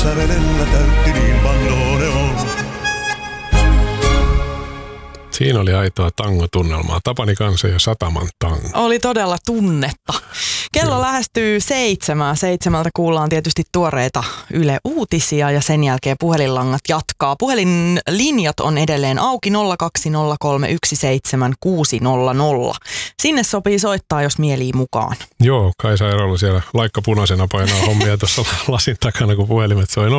sävelellä täytti niin bandoneon. Siinä oli aitoa tangotunnelmaa. Tapani Kansa ja Sataman tango. Oli todella tunnetta. Kello lähestyy 7. 7 kuullaan tietysti tuoreita Yle Uutisia ja sen jälkeen puhelinlangat jatkaa. Puhelinlinjat on edelleen auki 020317600. Sinne sopii soittaa, jos mielii mukaan. Joo, Kaisa Erolla siellä laikka punaisena painaa hommia tuossa lasin takana, kun puhelimet soi 020317600.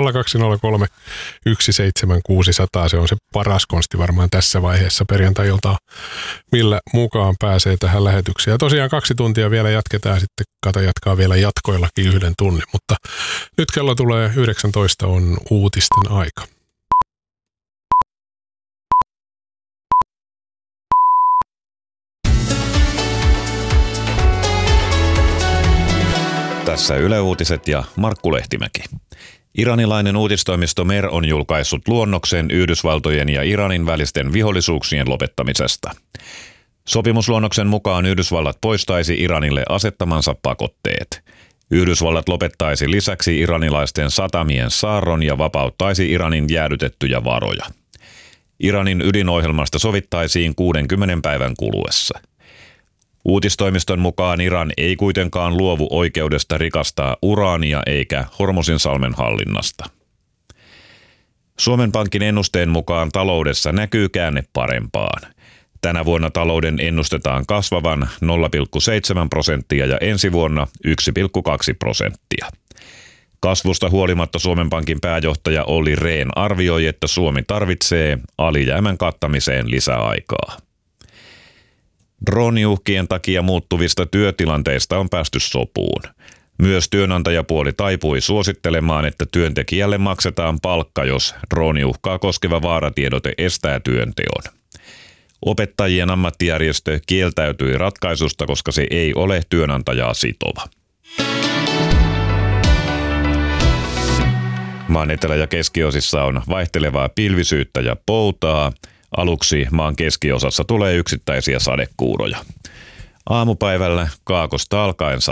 Se on se paras konsti varmaan tässä vaiheessa perjantai-iltaa, millä mukaan pääsee tähän lähetykseen. Ja tosiaan 2 tuntia vielä jatketaan, sitten Kata jatkaa vielä jatkoillakin 1 tunnin, mutta nyt kello tulee 19, on uutisten aika. Tässä Yle Uutiset ja Markku Lehtimäki. Iranilainen uutistoimisto Mer on julkaissut luonnoksen Yhdysvaltojen ja Iranin välisten vihollisuuksien lopettamisesta. Sopimusluonnoksen mukaan Yhdysvallat poistaisi Iranille asettamansa pakotteet. Yhdysvallat lopettaisi lisäksi iranilaisten satamien saarron ja vapauttaisi Iranin jäädytettyjä varoja. Iranin ydinohjelmasta sovittaisiin 60 päivän kuluessa. Uutistoimiston mukaan Iran ei kuitenkaan luovu oikeudesta rikastaa uraania eikä Hormuzinsalmen hallinnasta. Suomen Pankin ennusteen mukaan taloudessa näkyy käänne parempaan. Tänä vuonna talouden ennustetaan kasvavan 0,7% ja ensi vuonna 1,2%. Kasvusta huolimatta Suomen Pankin pääjohtaja Olli Rehn arvioi, että Suomi tarvitsee alijäämän kattamiseen lisäaikaa. Drooniuhkien takia muuttuvista työtilanteista on päästy sopuun. Myös työnantajapuoli taipui suosittelemaan, että työntekijälle maksetaan palkka, jos drooniuhkaa koskeva vaaratiedote estää työnteon. Opettajien ammattijärjestö kieltäytyi ratkaisusta, koska se ei ole työnantajaa sitova. Maan etelä- ja keskiosissa on vaihtelevaa pilvisyyttä ja poutaa. Aluksi maan keskiosassa tulee yksittäisiä sadekuuroja. Aamupäivällä kaakosta alkaen